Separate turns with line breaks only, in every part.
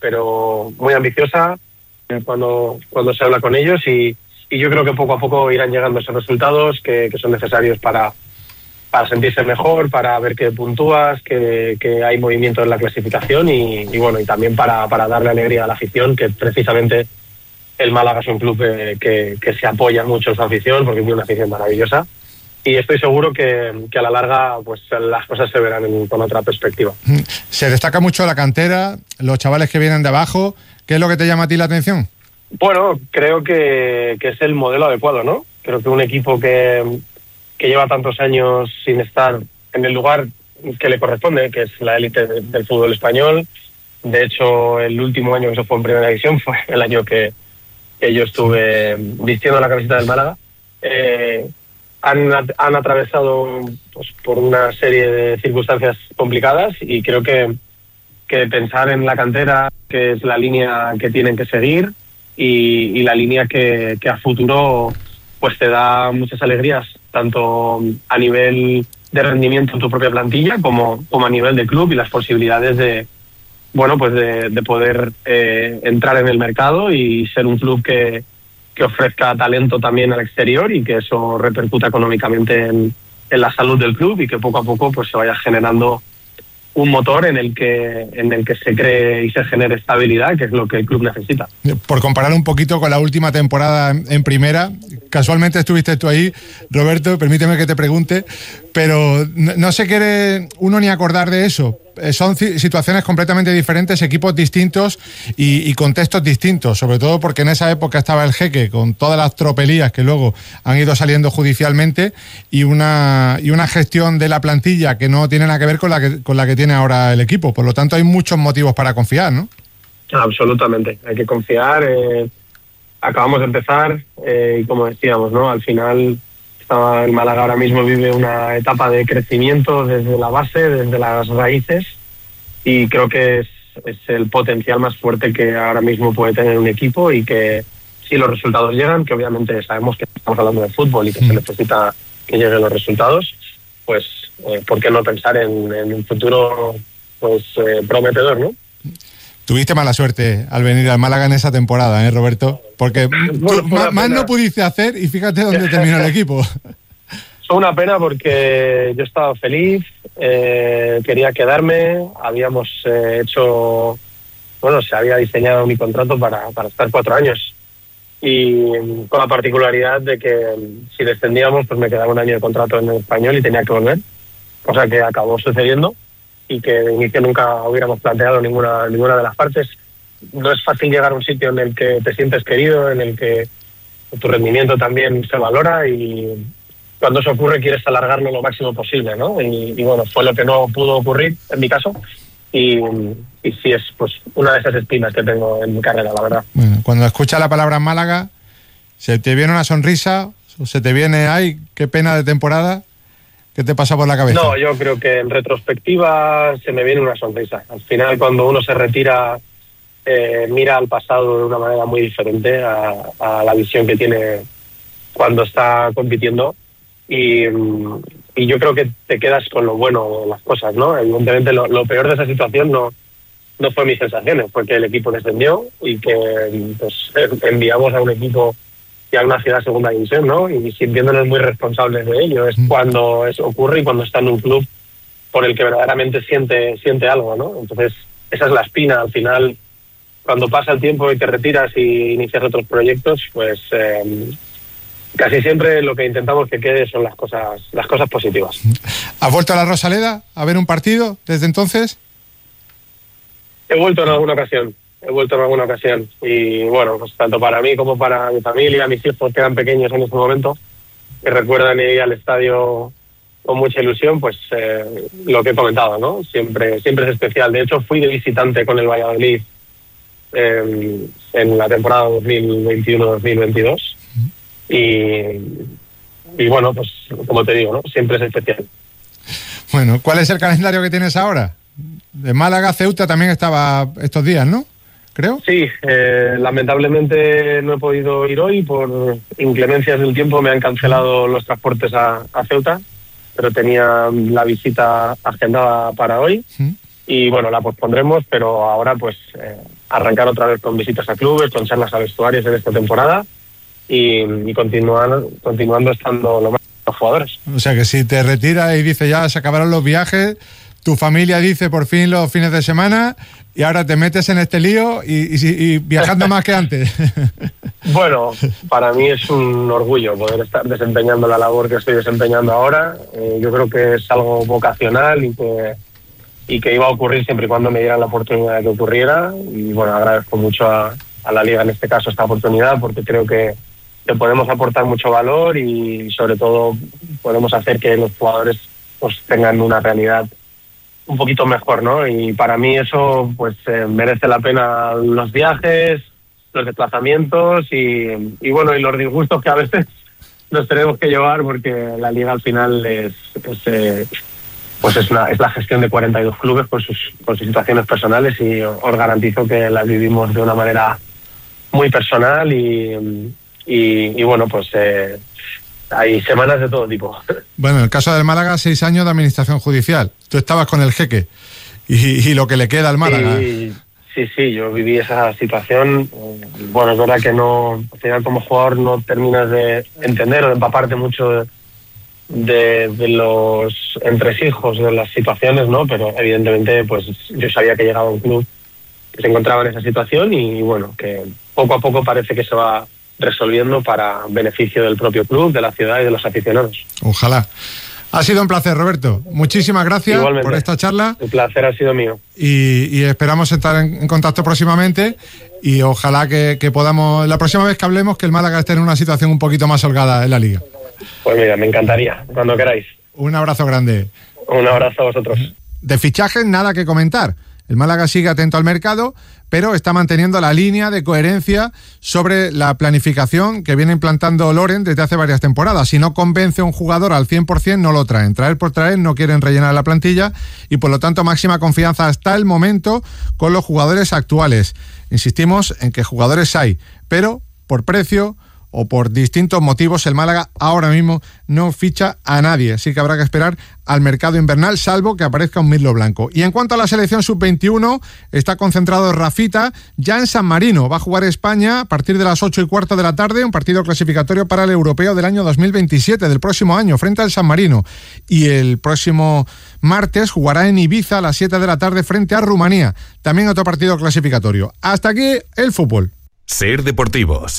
pero muy ambiciosa cuando se habla con ellos y yo creo que poco a poco irán llegando esos resultados que son necesarios para sentirse mejor, para ver que puntúas, que hay movimiento en la clasificación y bueno, y también para darle alegría a la afición, que precisamente el Málaga es un club que se apoya mucho en su afición porque tiene una afición maravillosa y estoy seguro que a la larga pues las cosas se verán con otra perspectiva.
Se destaca mucho la cantera, los chavales que vienen de abajo. ¿Qué es lo que te llama a ti la atención?
Bueno, creo que es el modelo adecuado, ¿no? Creo que un equipo que lleva tantos años sin estar en el lugar que le corresponde, que es la élite del fútbol español. De hecho, el último año que se fue en Primera División fue el año que yo estuve vistiendo la camiseta del Málaga. Han atravesado pues, por una serie de circunstancias complicadas y creo que pensar en la cantera, que es la línea que tienen que seguir y la línea que a futuro pues te da muchas alegrías, tanto a nivel de rendimiento en tu propia plantilla como a nivel de club y las posibilidades de poder entrar en el mercado y ser un club que ofrezca talento también al exterior y que eso repercuta económicamente en la salud del club y que poco a poco pues se vaya generando un motor en el que se cree y se genere estabilidad, que es lo que el club necesita.
Por comparar un poquito con la última temporada en primera, casualmente estuviste tú ahí, Roberto, permíteme que te pregunte, pero no se quiere uno ni acordar de eso. Son situaciones completamente diferentes, equipos distintos y contextos distintos, sobre todo porque en esa época estaba el Jeque con todas las tropelías que luego han ido saliendo judicialmente y una gestión de la plantilla que no tiene nada que ver con la que tiene ahora el equipo. Por lo tanto, hay muchos motivos para confiar, ¿no?
Absolutamente, hay que confiar. Acabamos de empezar y como decíamos, ¿no? Al final el Málaga ahora mismo vive una etapa de crecimiento desde la base, desde las raíces y creo que es el potencial más fuerte que ahora mismo puede tener un equipo y que si los resultados llegan, que obviamente sabemos que estamos hablando de fútbol y que se necesita que lleguen los resultados, pues ¿por qué no pensar en un futuro pues prometedor, ¿no?
Tuviste mala suerte al venir al Málaga en esa temporada, Roberto? Porque más no pudiste hacer y fíjate dónde terminó el equipo.
Fue una pena porque yo estaba feliz, quería quedarme, habíamos se había diseñado mi contrato para estar 4 años y con la particularidad de que si descendíamos pues me quedaba un año de contrato en el Español y tenía que volver, cosa que acabó sucediendo y que de inicio nunca hubiéramos planteado ninguna de las partes. No es fácil llegar a un sitio en el que te sientes querido, en el que tu rendimiento también se valora y cuando eso ocurre quieres alargarlo lo máximo posible, ¿no? Y bueno, fue lo que no pudo ocurrir en mi caso y sí es pues una de esas espinas que tengo en mi carrera, la verdad.
Bueno, cuando escuchas la palabra Málaga, ¿se te viene una sonrisa? ¿O se te viene, ay, qué pena de temporada? ¿Qué te pasa por la cabeza?
No, yo creo que en retrospectiva se me viene una sonrisa. Al final, cuando uno se retira, mira al pasado de una manera muy diferente a la visión que tiene cuando está compitiendo. Y yo creo que te quedas con lo bueno de las cosas, ¿no? Evidentemente, lo peor de esa situación no fue mis sensaciones, fue que el equipo descendió y que pues, enviamos a un equipo y a una ciudad de segunda división, ¿no? Y sintiéndonos muy responsables de ello. Es cuando eso ocurre y cuando está en un club por el que verdaderamente siente algo, ¿no? Entonces, esa es la espina. Al final, cuando pasa el tiempo y te retiras y inicias otros proyectos, pues casi siempre lo que intentamos que quede son las cosas positivas.
¿Has vuelto a la Rosaleda a ver un partido desde entonces?
He vuelto en alguna ocasión y bueno, pues tanto para mí como para mi familia, mis hijos que eran pequeños en ese momento, que recuerdan ir al estadio con mucha ilusión, pues lo que he comentado, ¿no? Siempre es especial. De hecho, fui de visitante con el Valladolid en la temporada 2021-2022 y bueno, pues como te digo, ¿no? Siempre es especial.
Bueno, ¿cuál es el calendario que tienes ahora? De Málaga, Ceuta también estaba estos días, ¿no? Creo.
Sí, lamentablemente no he podido ir hoy por inclemencias del tiempo, me han cancelado los transportes a Ceuta, pero tenía la visita agendada para hoy. y bueno, la pospondremos, pero ahora pues arrancar otra vez con visitas a clubes, con charlas a vestuarios en esta temporada y continuando estando lo más los jugadores.
O sea que si te retiras y dices ya se acabaron los viajes, tu familia dice por fin los fines de semana y ahora te metes en este lío y viajando más que antes.
Bueno, para mí es un orgullo poder estar desempeñando la labor que estoy desempeñando ahora. Yo creo que es algo vocacional y que iba a ocurrir siempre y cuando me dieran la oportunidad de que ocurriera. Y bueno, agradezco mucho a la Liga en este caso esta oportunidad, porque creo que podemos aportar mucho valor y sobre todo podemos hacer que los jugadores pues tengan una realidad un poquito mejor, ¿no? Y para mí eso pues merece la pena los viajes, los desplazamientos y bueno, y los disgustos que a veces nos tenemos que llevar, porque la Liga al final es la gestión de 42 clubes con sus situaciones personales, y os garantizo que las vivimos de una manera muy personal y bueno, pues hay semanas de todo tipo.
Bueno, en el caso del Málaga, 6 años de administración judicial. Tú estabas con el jeque y lo que le queda al Málaga.
Sí, yo viví esa situación. Bueno, es verdad que no, al final como jugador no terminas de entender o de empaparte mucho de los entresijos de las situaciones, ¿no? Pero evidentemente pues yo sabía que llegaba a un club que se encontraba en esa situación y bueno, que poco a poco parece que se va resolviendo para beneficio del propio club, de la ciudad y de los aficionados.
Ojalá. Ha sido un placer, Roberto. Muchísimas gracias. Igualmente, por esta charla.
El placer ha sido mío.
Y esperamos estar en contacto próximamente y ojalá que podamos, la próxima vez que hablemos, que el Málaga esté en una situación un poquito más holgada en la Liga.
Pues mira, me encantaría, cuando queráis.
Un abrazo grande.
Un abrazo a vosotros.
De fichajes, nada que comentar. El Málaga sigue atento al mercado, pero está manteniendo la línea de coherencia sobre la planificación que viene implantando Loren desde hace varias temporadas. Si no convence a un jugador al 100%, no lo traen. Traer por traer, no quieren rellenar la plantilla y por lo tanto máxima confianza hasta el momento con los jugadores actuales. Insistimos en que jugadores hay, pero por precio o por distintos motivos el Málaga ahora mismo no ficha a nadie, así que habrá que esperar al mercado invernal, salvo que aparezca un mirlo blanco. Y en cuanto a la selección sub-21, está concentrado Rafita ya en San Marino. Va a jugar España a partir de las 8:15 de la tarde, un partido clasificatorio para el europeo del año 2027, del próximo año, frente al San Marino. Y el próximo martes jugará en Ibiza a las 7 de la tarde frente a Rumanía, también otro partido clasificatorio. Hasta aquí el fútbol.
Ser Deportivos.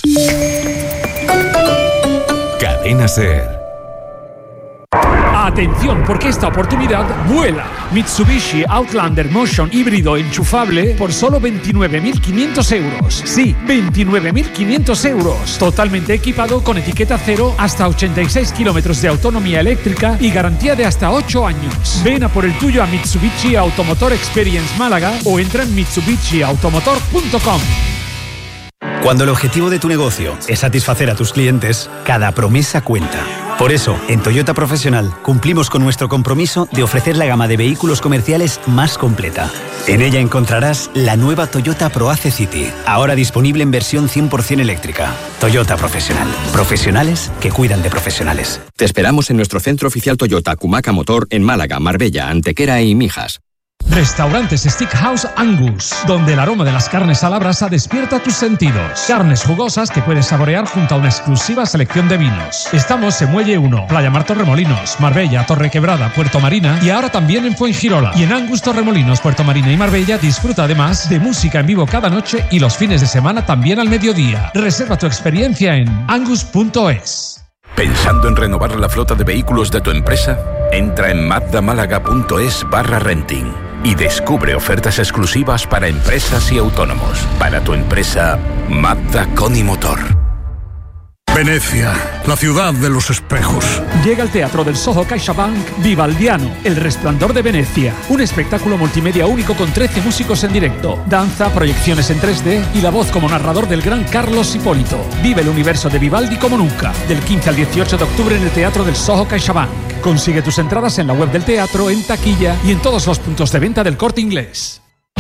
Cadena Ser.
Atención, porque esta oportunidad vuela. Mitsubishi Outlander Motion híbrido enchufable por solo 29.500 euros. Sí, 29.500 euros. Totalmente equipado con etiqueta cero, hasta 86 kilómetros de autonomía eléctrica y garantía de hasta 8 años. Ven a por el tuyo a Mitsubishi Automotor Experience Málaga o entra en mitsubishiautomotor.com.
Cuando el objetivo de tu negocio es satisfacer a tus clientes, cada promesa cuenta. Por eso, en Toyota Profesional cumplimos con nuestro compromiso de ofrecer la gama de vehículos comerciales más completa. En ella encontrarás la nueva Toyota ProAce City, ahora disponible en versión 100% eléctrica. Toyota Profesional. Profesionales que cuidan de profesionales.
Te esperamos en nuestro centro oficial Toyota Cumaca Motor en Málaga, Marbella, Antequera e Mijas.
Restaurantes Steakhouse Angus, donde el aroma de las carnes a la brasa despierta tus sentidos. Carnes jugosas que puedes saborear junto a una exclusiva selección de vinos. Estamos en Muelle 1, Playa Mar Torremolinos, Marbella, Torrequebrada, Puerto Marina y ahora también en Fuengirola. Y en Angus Torremolinos, Puerto Marina y Marbella disfruta además de música en vivo cada noche y los fines de semana también al mediodía. Reserva tu experiencia en angus.es.
¿Pensando en renovar la flota de vehículos de tu empresa? Entra en mazdamálaga.es/renting y descubre ofertas exclusivas para empresas y autónomos. Para tu empresa, Mazda Conimotor.
Venecia, la ciudad de los espejos.
Llega al Teatro del Soho CaixaBank Vivaldiano, El Resplandor de Venecia. Un espectáculo multimedia único con 13 músicos en directo, danza, proyecciones en 3D y la voz como narrador del gran Carlos Hipólito. Vive el universo de Vivaldi como nunca. Del 15 al 18 de octubre en el Teatro del Soho CaixaBank. Consigue tus entradas en la web del teatro, en taquilla y en todos los puntos de venta del Corte Inglés.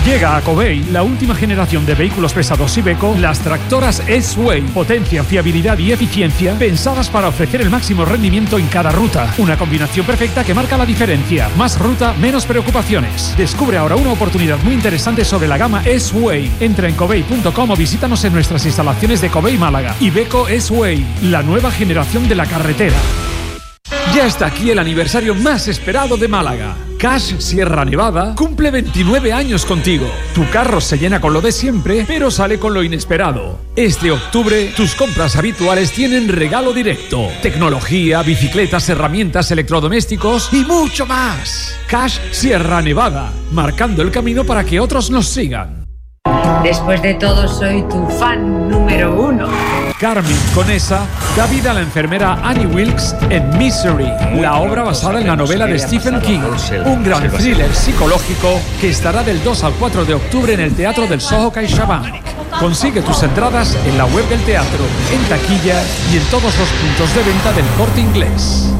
Llega a Covey la última generación de vehículos pesados Iveco, las tractoras S-Way. Potencia, fiabilidad y eficiencia pensadas para ofrecer el máximo rendimiento en cada ruta. Una combinación perfecta que marca la diferencia. Más ruta, menos preocupaciones. Descubre ahora una oportunidad muy interesante sobre la gama S-Way. Entra en covey.com o visítanos en nuestras instalaciones de Covey Málaga. Iveco S-Way, la nueva generación de la carretera. Ya está aquí el aniversario más esperado de Málaga. Cash Sierra Nevada cumple 29 años contigo. Tu carro se llena con lo de siempre, pero sale con lo inesperado. Este octubre, tus compras habituales tienen regalo directo. Tecnología, bicicletas, herramientas, electrodomésticos y mucho más. Cash Sierra Nevada, marcando el camino para que otros nos sigan.
Después de todo, soy tu fan número 1.
Carmen Conesa da vida a la enfermera Annie Wilkes en Misery, la obra basada en la novela de Stephen King. Un gran thriller psicológico que estará del 2 al 4 de octubre en el Teatro del Soho CaixaBank. Consigue tus entradas en la web del teatro, en taquilla y en todos los puntos de venta del Corte Inglés.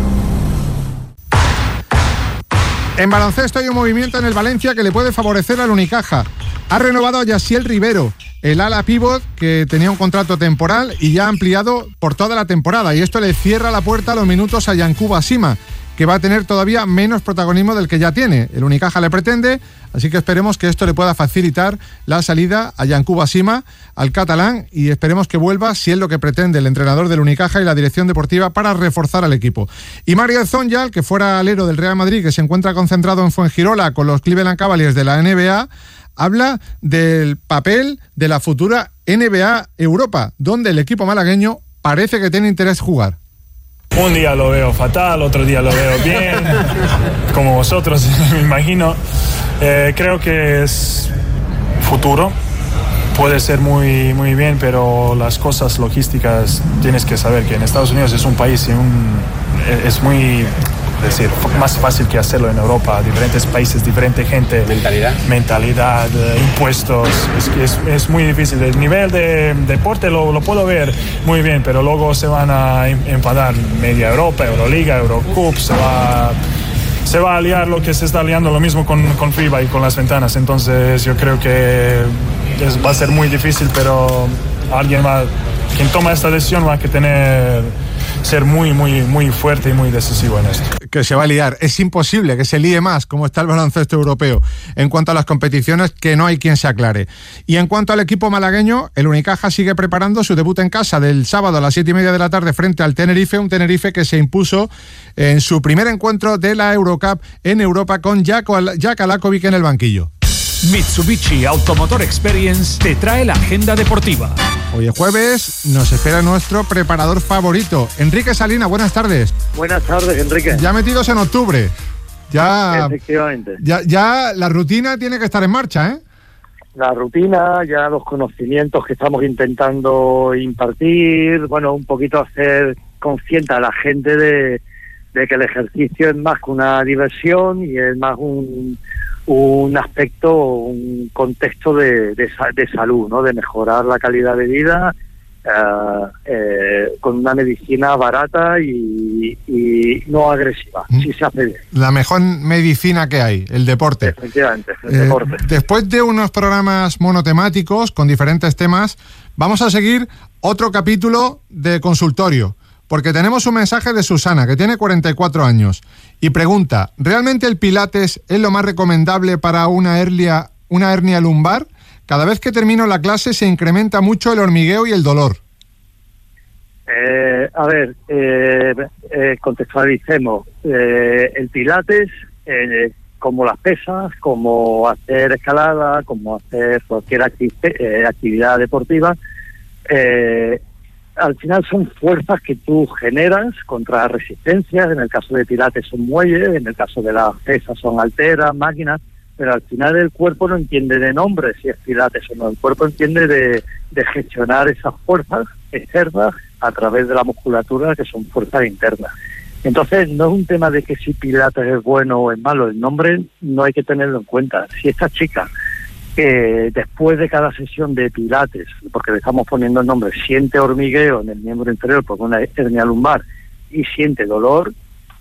En baloncesto hay un movimiento en el Valencia que le puede favorecer al Unicaja. Ha renovado a Yaciel Rivero, el ala pívot que tenía un contrato temporal y ya ha ampliado por toda la temporada. Y esto le cierra la puerta a los minutos a Yankuba Sima, que va a tener todavía menos protagonismo del que ya tiene. El Unicaja le pretende, así que esperemos que esto le pueda facilitar la salida a Yankuba Sima, al catalán, y esperemos que vuelva, si es lo que pretende el entrenador del Unicaja y la dirección deportiva, para reforzar al equipo. Y Mario Zonjal, que fuera alero del Real Madrid, que se encuentra concentrado en Fuengirola con los Cleveland Cavaliers de la NBA, habla del papel de la futura NBA Europa, donde el equipo malagueño parece que tiene interés jugar.
Un día lo veo fatal, otro día lo veo bien, como vosotros, me imagino. Creo que es futuro, puede ser muy, muy bien, pero las cosas logísticas tienes que saber que en Estados Unidos es un país y es muy... Es decir, más fácil que hacerlo en Europa, diferentes países, diferente gente, mentalidad, impuestos, es muy difícil. El nivel de deporte lo puedo ver muy bien, pero luego se van a enfadar media Europa, Euroliga, Eurocup, se va a liar lo que se está liando, lo mismo con FIBA y con las ventanas. Entonces yo creo que va a ser muy difícil, pero quien toma esta decisión va a ser muy, muy, muy fuerte y muy decisivo en esto.
Que se va a liar. Es imposible que se líe más como está el baloncesto europeo en cuanto a las competiciones, que no hay quien se aclare. Y en cuanto al equipo malagueño, el Unicaja sigue preparando su debut en casa del sábado a las 7:30 de la tarde frente al Tenerife, un Tenerife que se impuso en su primer encuentro de la Eurocup en Europa con Jack Alakovic en el banquillo.
Mitsubishi Automotor Experience te trae la agenda deportiva.
Hoy es jueves, nos espera nuestro preparador favorito, Enrique Salina. Buenas tardes.
Buenas tardes, Enrique.
Ya metidos en octubre. Ya,
efectivamente.
Ya la rutina tiene que estar en marcha, ¿eh?
La rutina, ya los conocimientos que estamos intentando impartir, bueno, un poquito hacer consciente a la gente de que el ejercicio es más que una diversión y es más un aspecto, un contexto de salud, ¿no? De mejorar la calidad de vida con una medicina barata y no agresiva, si se hace bien.
La mejor medicina que hay, el deporte.
Efectivamente, el deporte.
Después de unos programas monotemáticos con diferentes temas, vamos a seguir otro capítulo de consultorio. Porque tenemos un mensaje de Susana, que tiene 44 años, y pregunta, ¿realmente el pilates es lo más recomendable para una hernia lumbar? Cada vez que termino la clase se incrementa mucho el hormigueo y el dolor.
Contextualicemos. El pilates, como las pesas, como hacer escalada, como hacer cualquier actividad deportiva, al final son fuerzas que tú generas contra resistencias. En el caso de pilates son muelles, en el caso de las pesas son halteras, máquinas, pero al final el cuerpo no entiende de nombre si es pilates o no. El cuerpo entiende de gestionar esas fuerzas externas a través de la musculatura, que son fuerzas internas. Entonces no es un tema de que si pilates es bueno o es malo, el nombre no hay que tenerlo en cuenta. Si esta chica después de cada sesión de pilates, porque le estamos poniendo el nombre, siente hormigueo en el miembro inferior por una hernia lumbar y siente dolor,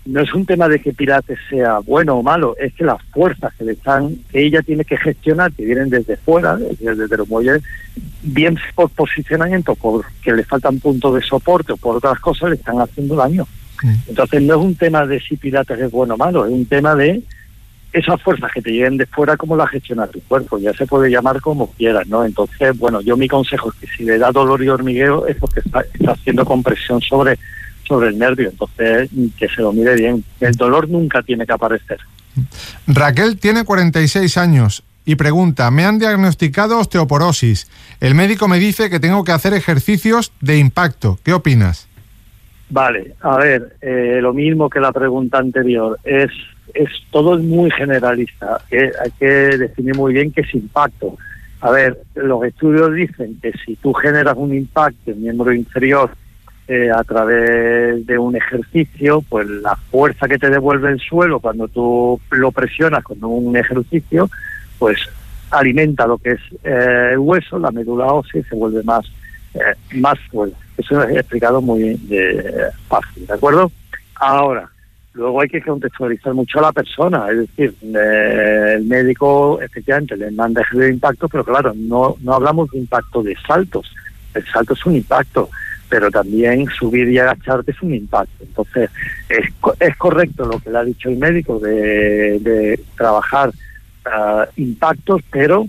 no es un tema de que Pilates sea bueno o malo, es que las fuerzas que ella tiene que gestionar, que vienen desde fuera, desde los muelles, bien se posicionan en tocó, que le faltan puntos de soporte o por otras cosas le están haciendo daño. Entonces no es un tema de si Pilates es bueno o malo, es un tema de esas fuerzas que te lleguen de fuera, cómo las gestiona tu cuerpo. Ya se puede llamar como quieras, ¿no? Entonces, bueno, yo mi consejo es que si le da dolor y hormigueo es porque está haciendo compresión sobre el nervio, entonces que se lo mire bien. El dolor nunca tiene que aparecer.
Raquel tiene 46 años y pregunta: me han diagnosticado osteoporosis. El médico me dice que tengo que hacer ejercicios de impacto. ¿Qué opinas?
Vale, a ver, lo mismo que la pregunta anterior, todo es muy generalista, hay que definir muy bien qué es impacto. A ver, los estudios dicen que si tú generas un impacto en miembro inferior a través de un ejercicio, pues la fuerza que te devuelve el suelo cuando tú lo presionas con un ejercicio, pues alimenta lo que es el hueso, la médula ósea, y se vuelve más fuerte. Eso lo he explicado muy fácil, ¿de acuerdo? Ahora, luego hay que contextualizar mucho a la persona, es decir, el médico efectivamente le manda ejercicio de impacto, pero claro, no hablamos de impacto de saltos. El salto es un impacto, pero también subir y agacharte es un impacto. Entonces, es correcto lo que le ha dicho el médico de trabajar impactos, pero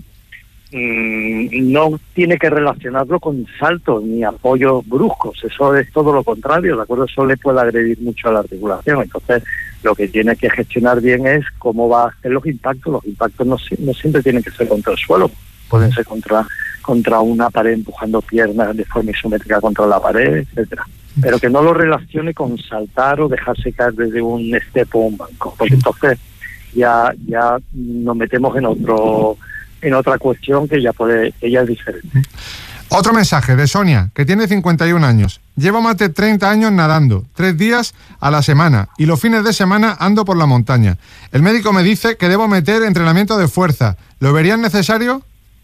no tiene que relacionarlo con saltos ni apoyos bruscos. Eso es todo lo contrario, ¿de acuerdo? Eso le puede agredir mucho a la articulación. Entonces, lo que tiene que gestionar bien es cómo va a hacer los impactos. Los impactos no siempre tienen que ser contra el suelo, pueden ser contra una pared, empujando piernas de forma isométrica contra la pared, etcétera. Pero que no lo relacione con saltar o dejarse caer desde un step o un banco, porque entonces ya nos metemos en otra cuestión que ya es diferente.
Otro mensaje de Sonia, que tiene 51 años. Llevo más de 30 años nadando, 3 días a la semana, y los fines de semana ando por la montaña. El médico me dice que debo meter entrenamiento de fuerza. ¿Lo verían necesario?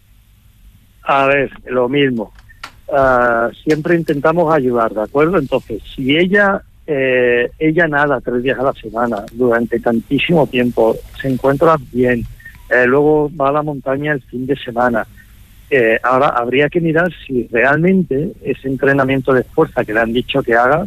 A ver, lo mismo. Siempre intentamos ayudar, ¿de acuerdo? Entonces, si ella nada 3 días a la semana durante tantísimo tiempo, se encuentra bien, luego va a la montaña el fin de semana, ahora habría que mirar si realmente ese entrenamiento de fuerza que le han dicho que haga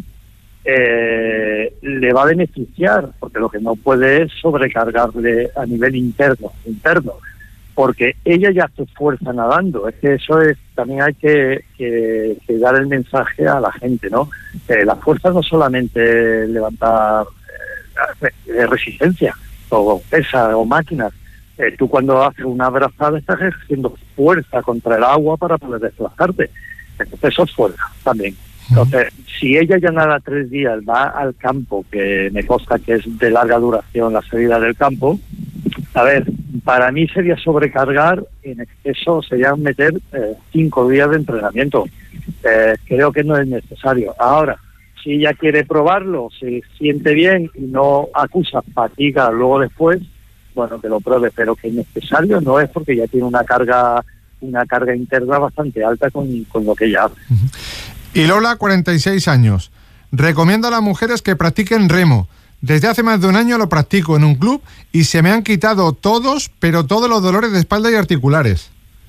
le va a beneficiar, porque lo que no puede es sobrecargarle a nivel interno, porque ella ya hace fuerza nadando. Es que eso también hay que dar el mensaje a la gente, ¿no? La fuerza no solamente levantar resistencia o pesa o máquinas. Tú cuando haces una brazada estás ejerciendo fuerza contra el agua para poder desplazarte. Entonces eso es fuerza también. Entonces, si ella ya nada 3 días, va al campo, que me consta que es de larga duración la salida del campo, a ver, para mí sería sobrecargar en exceso, sería meter 5 días de entrenamiento. Creo que no es necesario. Ahora, si ella quiere probarlo, se siente bien y no acusa fatiga luego después, bueno, que lo pruebe, pero que necesario no es, porque ya tiene una carga interna bastante alta con lo que ella hace.
Y Lola, 46 años. Recomiendo a las mujeres que practiquen remo. Desde hace más de un año lo practico en un club y se me han quitado todos los dolores de espalda y articulares.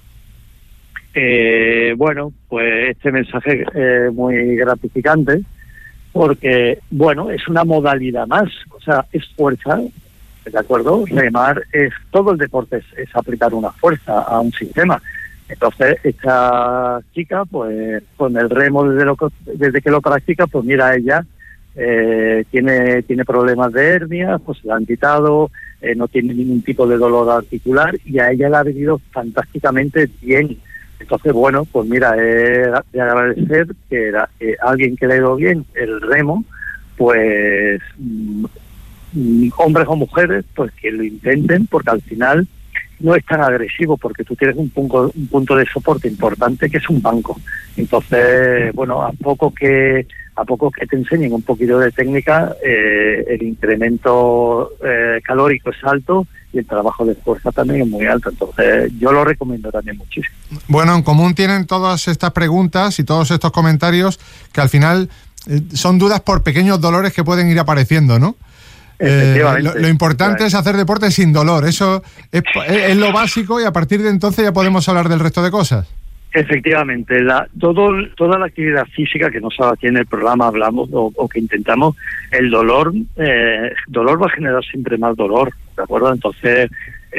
Bueno, pues este mensaje es muy gratificante, porque, bueno, es una modalidad más, o sea, es fuerza, ¿de acuerdo? Remar es, todo el deporte es aplicar una fuerza a un sistema. Entonces, esta chica, pues, con el remo desde que lo practica, pues mira, ella tiene problemas de hernia, pues se la han quitado, no tiene ningún tipo de dolor articular y a ella le ha venido fantásticamente bien. Entonces, bueno, pues mira, de agradecer que alguien que le ha ido bien el remo, pues hombres o mujeres, pues que lo intenten, porque al final no es tan agresivo, porque tú tienes un punto de soporte importante que es un banco. Entonces, bueno, a poco que te enseñen un poquito de técnica, el incremento calórico es alto y el trabajo de fuerza también es muy alto. Entonces, yo lo recomiendo también muchísimo.
Bueno, en común tienen todas estas preguntas y todos estos comentarios que al final son dudas por pequeños dolores que pueden ir apareciendo, ¿no? Lo importante es hacer deporte sin dolor. Eso es lo básico, y a partir de entonces ya podemos hablar del resto de cosas.
Efectivamente, toda la actividad física que nosotros aquí en el programa hablamos o que intentamos, el dolor va a generar siempre más dolor, ¿de acuerdo? Entonces,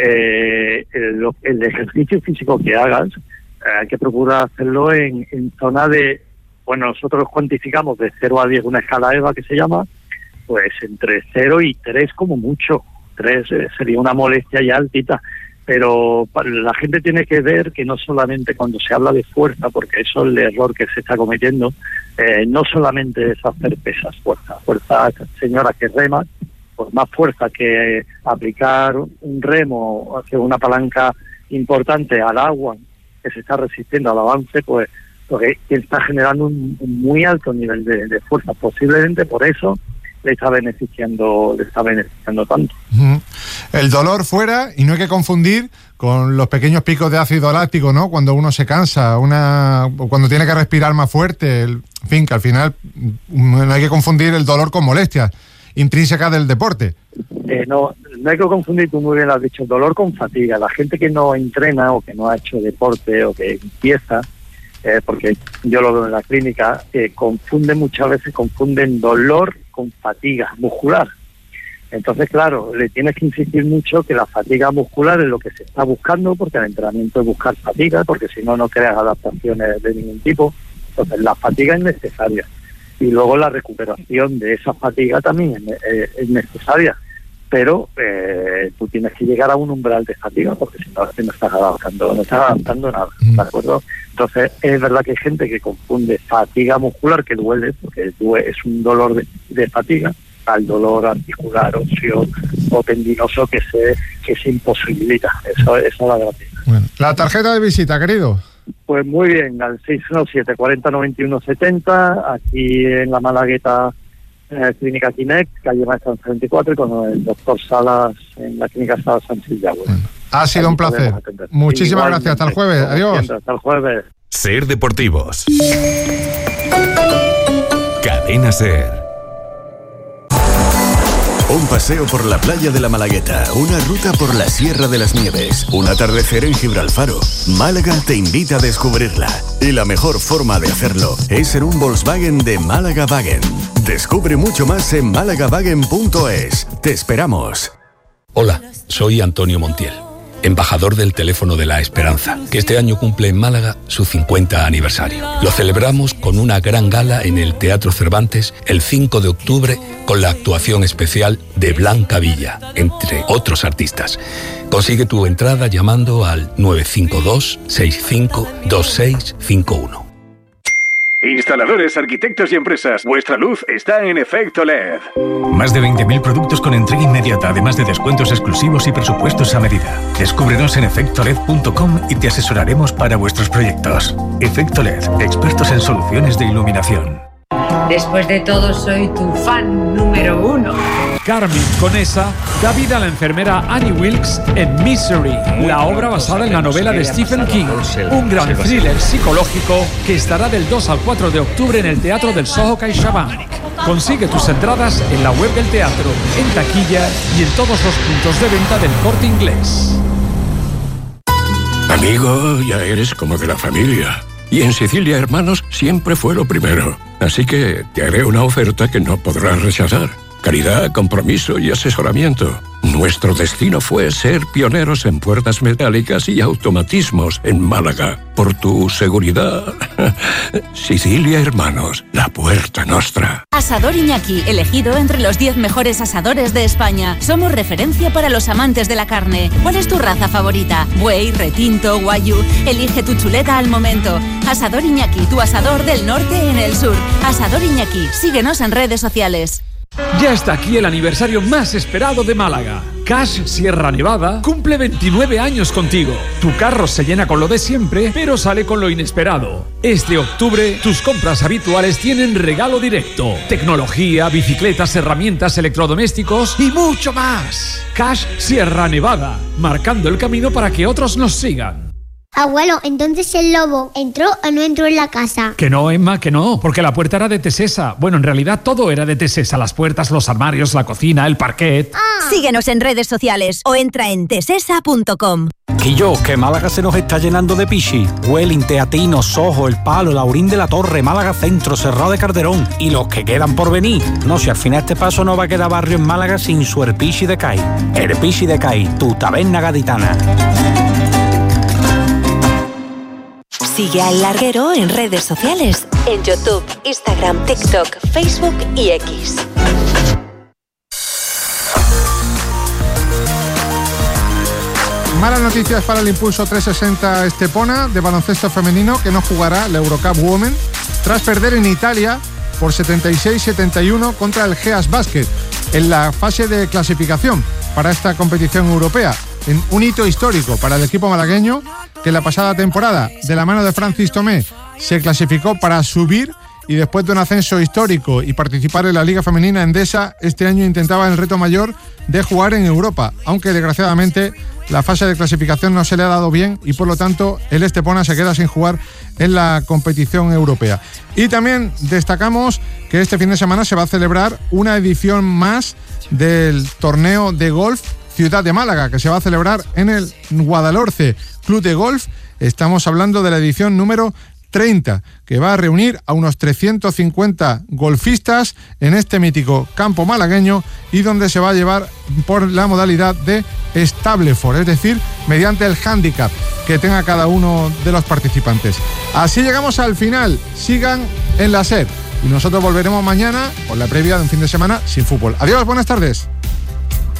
el ejercicio físico que hagas, hay que procurar hacerlo en zona de, bueno, nosotros cuantificamos de 0 a 10 una escala EVA que se llama, pues entre 0 y 3 como mucho. 3 sería una molestia ya altita. Pero la gente tiene que ver que no solamente cuando se habla de fuerza, porque eso es el error que se está cometiendo, no solamente es hacer pesas, fuerza, señora que rema, por más fuerza que aplicar un remo hacia una palanca importante al agua que se está resistiendo al avance, pues porque está generando un muy alto nivel de fuerza. Posiblemente por eso le está beneficiando tanto.
El dolor fuera, y no hay que confundir con los pequeños picos de ácido láctico, ¿no? Cuando uno se cansa, cuando tiene que respirar más fuerte, en fin, que al final no hay que confundir el dolor con molestias intrínsecas del deporte.
No hay que confundir, tú muy bien lo has dicho, dolor con fatiga. La gente que no entrena o que no ha hecho deporte o que empieza, porque yo lo veo en la clínica, muchas veces confunden dolor con fatiga muscular. Entonces, claro, le tienes que insistir mucho que la fatiga muscular es lo que se está buscando, porque el entrenamiento es buscar fatiga, porque si no, no creas adaptaciones de ningún tipo. Entonces, la fatiga es necesaria. Y luego la recuperación de esa fatiga también es necesaria. Pero tú tienes que llegar a un umbral de fatiga, porque si no, no estás adaptando nada, ¿de acuerdo? Entonces, es verdad que hay gente que confunde fatiga muscular, que duele, porque es un dolor de fatiga, al dolor articular, óseo o tendinoso que se imposibilita. Eso es la verdad.
Bueno, la tarjeta de visita, querido.
Pues muy bien, al 617 40 91 70, aquí en la Malagueta, Clínica Kinect, calle Maestra 34, y con el doctor Salas en la Clínica Salas San Silvestre.
Bueno, ha sido un placer. Muchísimas gracias. Hasta el jueves. Adiós.
Hasta el jueves.
Ser Deportivos. Cadena Ser.
Un paseo por la playa de la Malagueta, una ruta por la Sierra de las Nieves, un atardecer en Gibralfaro. Málaga te invita a descubrirla. Y la mejor forma de hacerlo es en un Volkswagen de Málaga Wagen. Descubre mucho más en málagavagen.es. Te esperamos.
Hola, soy Antonio Montiel, embajador del Teléfono de la Esperanza, que este año cumple en Málaga su 50 aniversario. Lo celebramos con una gran gala en el Teatro Cervantes el 5 de octubre con la actuación especial de Blanca Villa, entre otros artistas. Consigue tu entrada llamando al 952 65 2651.
Instaladores, arquitectos y empresas, vuestra luz está en Efecto LED.
Más de 20.000 productos con entrega inmediata, además de descuentos exclusivos y presupuestos a medida. Descúbrenos en efectoled.com y te asesoraremos para vuestros proyectos. Efecto LED, expertos en soluciones de iluminación.
Después de todo, soy tu fan número 1.
Carmen Conesa da vida a la enfermera Annie Wilkes en Misery, la obra basada en la novela de Stephen King, un gran thriller psicológico que estará del 2 al 4 de octubre en el Teatro del Soho CaixaBank. Consigue tus entradas en la web del teatro, en taquilla y en todos los puntos de venta del Corte Inglés.
Amigo, ya eres como de la familia. Y en Sicilia Hermanos siempre fue lo primero. Así que te haré una oferta que no podrás rechazar. Calidad, compromiso y asesoramiento. Nuestro destino fue ser pioneros en puertas metálicas y automatismos en Málaga. Por tu seguridad. Sicilia Hermanos, la puerta nostra.
Asador Iñaki, elegido entre los 10 mejores asadores de España. Somos referencia para los amantes de la carne. ¿Cuál es tu raza favorita? Buey, retinto, guayú. Elige tu chuleta al momento. Asador Iñaki, tu asador del norte en el sur. Asador Iñaki, síguenos en redes sociales.
Ya está aquí el aniversario más esperado de Málaga. Cash Sierra Nevada cumple 29 años contigo. Tu carro se llena con lo de siempre, pero sale con lo inesperado. Este octubre, tus compras habituales tienen regalo directo. Tecnología, bicicletas, herramientas, electrodomésticos y mucho más. Cash Sierra Nevada, marcando el camino para que otros nos sigan.
Abuelo, entonces el lobo ¿entró o no entró en la casa?
Que no, Emma, que no, porque la puerta era de Tesesa. Bueno, en realidad todo era de Tesesa, las puertas, los armarios, la cocina, el parquet.
Síguenos en redes sociales o entra en tesesa.com.
Quillo, que Málaga se nos está llenando de pichi. Huelin, Teatino, Sojo, El Palo, Laurín de la Torre, Málaga Centro, Serrao de Calderón y los que quedan por venir. No, si al final este paso no va a quedar barrio en Málaga sin su Erpichi de Cai. Erpichi de Cai, tu taberna gaditana.
Sigue a El Larguero en redes sociales, en YouTube, Instagram, TikTok, Facebook y X.
Malas noticias para el Impulso 360 Estepona de baloncesto femenino, que no jugará la Eurocup Women tras perder en Italia por 76-71 contra el Geas Basket en la fase de clasificación para esta competición europea. En un hito histórico para el equipo malagueño, que la pasada temporada, de la mano de Francis Tomé, se clasificó para subir y después de un ascenso histórico y participar en la Liga Femenina Endesa, este año intentaba el reto mayor de jugar en Europa, aunque desgraciadamente la fase de clasificación no se le ha dado bien y por lo tanto el Estepona se queda sin jugar en la competición europea. Y también destacamos que este fin de semana se va a celebrar una edición más del torneo de golf Ciudad de Málaga, que se va a celebrar en el Guadalhorce Club de Golf. Estamos hablando de la edición número 30, que va a reunir a unos 350 golfistas en este mítico campo malagueño y donde se va a llevar por la modalidad de Stableford, es decir, mediante el hándicap que tenga cada uno de los participantes. Así llegamos al final. Sigan en la SER y nosotros volveremos mañana con la previa de un fin de semana sin fútbol. Adiós, buenas tardes.